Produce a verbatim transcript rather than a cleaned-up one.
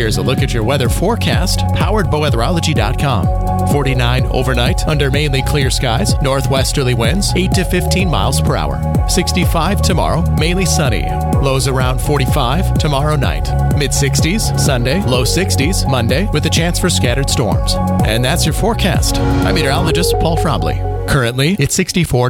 Here's a look at your weather forecast, powered by weatherology dot com. forty-nine overnight under mainly clear skies, northwesterly winds eight to fifteen miles per hour. sixty-five tomorrow, mainly sunny. Lows around forty-five tomorrow night. Mid-sixties Sunday, low sixties Monday with a chance for scattered storms. And that's your forecast. I'm meteorologist Paul Trombley. Currently, it's sixty-four